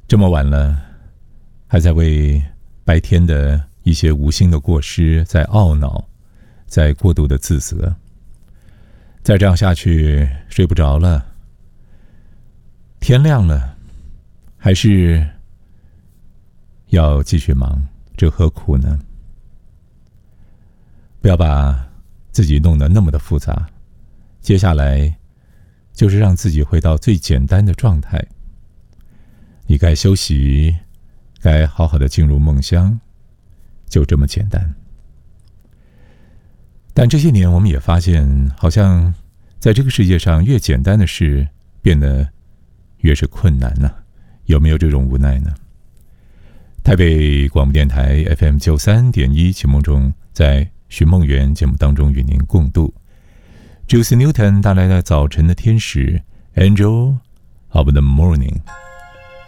这么晚了，还在为白天的一些无心的过失在懊恼，在过度的自责。再这样下去，睡不着了，天亮了，还是要继续忙，这何苦呢？不要把自己弄得那么的复杂，接下来就是让自己回到最简单的状态。你该休息，该好好的进入梦乡，就这么简单。但这些年我们也发现，好像在这个世界上，越简单的事变得越是困难呢。有没有这种无奈呢？台北广播电台 FM 93.1节目中，在寻梦园节目当中与您共度 Juicy Newton 带来的早晨的天使 Angel of the Morning。